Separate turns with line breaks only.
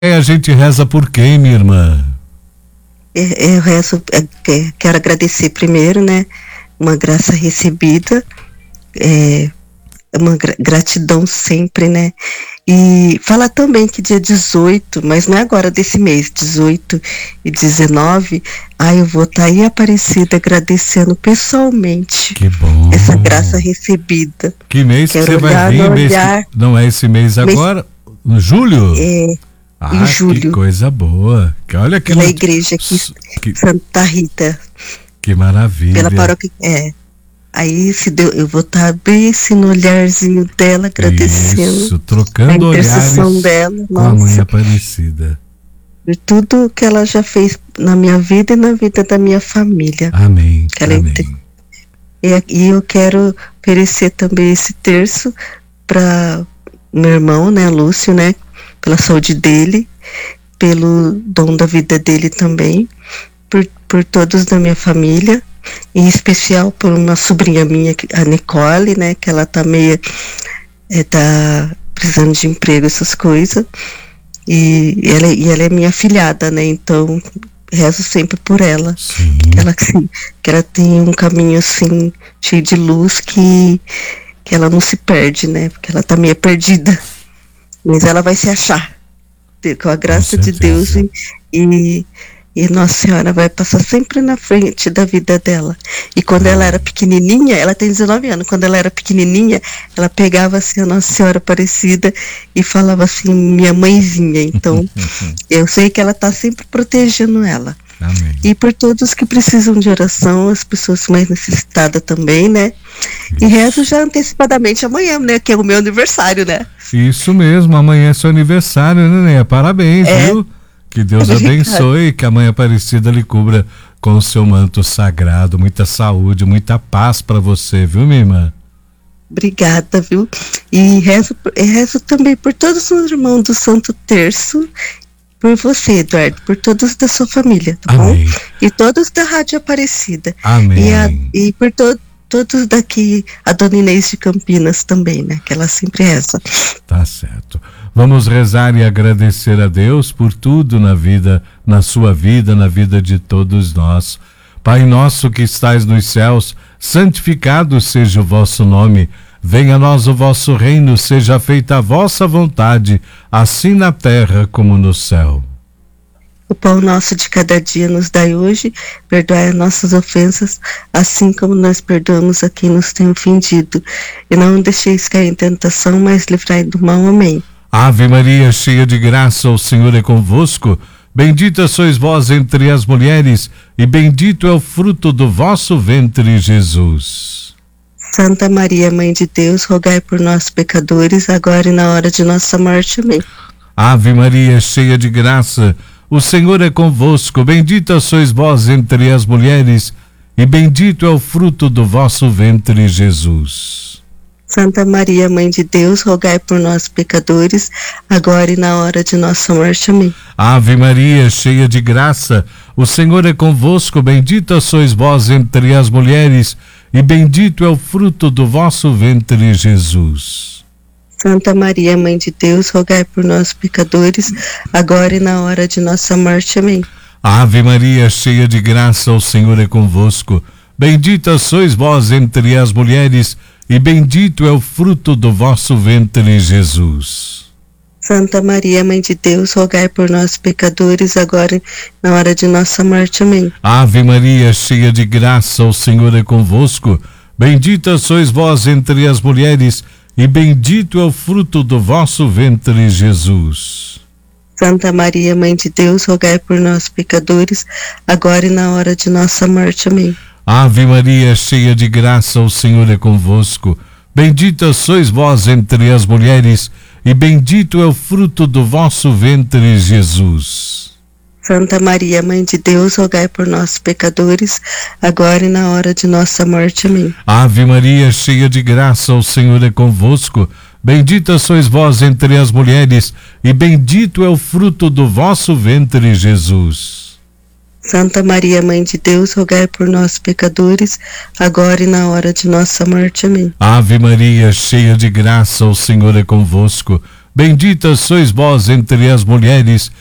A gente reza por quem, minha irmã?
Eu rezo, quero agradecer primeiro, né? Uma graça recebida, uma gratidão sempre, né? E falar também que dia 18, mas não é agora desse mês, 18 e 19, eu vou estar aí Aparecida agradecendo pessoalmente.
Que bom.
Essa graça recebida.
Que mês que você vai vir? Não é esse mês agora? No julho?
Em julho.
Que coisa boa. Olha que
pela igreja aqui, Santa Rita.
Que maravilha.
Pela paróquia. Aí eu vou estar bem assim no olharzinho dela, agradecendo.
Isso, trocando olhares
dela,
com a Mãe Aparecida.
Por tudo que ela já fez na minha vida e na vida da minha família.
Amém.
E eu quero oferecer também esse terço para meu irmão, né, Lúcio, né, pela saúde dele, pelo dom da vida dele também, por todos da minha família, em especial por uma sobrinha minha, a Nicole, né, que ela tá tá precisando de emprego, essas coisas, e ela é minha afilhada, né, então rezo sempre por ela.
Sim.
Que ela tem um caminho assim, cheio de luz, que ela não se perde, né, porque ela tá meio perdida, mas ela vai se achar, com a graça de Deus, e Nossa Senhora vai passar sempre na frente da vida dela. E quando ela era pequenininha, ela tem 19 anos, quando ela era pequenininha, ela pegava assim a Nossa Senhora Aparecida e falava assim, minha mãezinha. Então, eu sei que ela está sempre protegendo ela.
Amém.
E por todos que precisam de oração, as pessoas mais necessitadas também, né? E rezo já antecipadamente amanhã, né? Que é o meu aniversário, né?
Isso mesmo, amanhã é seu aniversário, né, Néia? Parabéns, viu? Que Deus abençoe e que a Mãe Aparecida lhe cubra com o seu manto sagrado. Muita saúde, muita paz para você, viu, minha irmã?
Obrigada, viu? E rezo também por todos os irmãos do Santo Terço, por você, Eduardo, por todos da sua família, tá
Amém.
bom? E todos da Rádio Aparecida.
Amém.
E por todos daqui, a Dona Inês de Campinas também, né? Que ela sempre reza.
Tá certo. Vamos rezar e agradecer a Deus por tudo na vida, na sua vida, na vida de todos nós. Pai nosso que estais nos céus, santificado seja o vosso nome. Venha a nós o vosso reino, seja feita a vossa vontade, assim na terra como no céu.
O pão nosso de cada dia nos dai hoje, perdoai as nossas ofensas, assim como nós perdoamos a quem nos tem ofendido. E não deixeis cair em tentação, mas livrai do mal. Amém.
Ave Maria, cheia de graça, o Senhor é convosco. Bendita sois vós entre as mulheres, e bendito é o fruto do vosso ventre, Jesus.
Santa Maria, Mãe de Deus, rogai por nós pecadores, agora e na hora de nossa morte. Amém.
Ave Maria, cheia de graça, o Senhor é convosco. Bendita sois vós entre as mulheres, e bendito é o fruto do vosso ventre, Jesus.
Santa Maria, Mãe de Deus, rogai por nós pecadores, agora e na hora de nossa morte. Amém.
Ave Maria, cheia de graça, o Senhor é convosco. Bendita sois vós entre as mulheres, e bendito é o fruto do vosso ventre, Jesus.
Santa Maria, Mãe de Deus, rogai por nós pecadores, agora e na hora de nossa morte. Amém.
Ave Maria, cheia de graça, o Senhor é convosco. Bendita sois vós entre as mulheres, e bendito é o fruto do vosso ventre, Jesus.
Santa Maria, Mãe de Deus, rogai por nós pecadores, agora e na hora de nossa morte. Amém.
Ave Maria, cheia de graça, o Senhor é convosco. Bendita sois vós entre as mulheres, e bendito é o fruto do vosso ventre, Jesus.
Santa Maria, Mãe de Deus, rogai por nós pecadores, agora e na hora de nossa morte. Amém.
Ave Maria, cheia de graça, o Senhor é convosco. Bendita sois vós entre as mulheres, e bendito é o fruto do vosso ventre, Jesus.
Santa Maria, Mãe de Deus, rogai por nós pecadores, agora e na hora de nossa morte. Amém.
Ave Maria, cheia de graça, o Senhor é convosco. Bendita sois vós entre as mulheres, e bendito é o fruto do vosso ventre, Jesus.
Santa Maria, Mãe de Deus, rogai por nós pecadores, agora e na hora de nossa morte. Amém.
Ave Maria, cheia de graça, o Senhor é convosco. Bendita sois vós entre as mulheres,